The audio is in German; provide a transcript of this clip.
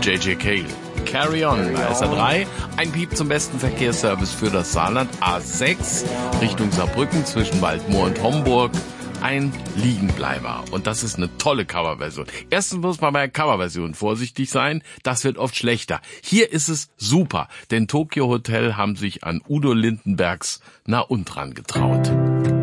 J.J. Cale. Carry On bei SR3. Ein Piep zum besten Verkehrsservice für das Saarland. A6 Richtung Saarbrücken zwischen Waldmoor und Homburg. Ein Liegenbleiber. Und das ist eine tolle Coverversion. Erstens muss man bei Coverversionen vorsichtig sein. Das wird oft schlechter. Hier ist es super, denn Tokyo Hotel haben sich an Udo Lindenbergs Na und dran getraut.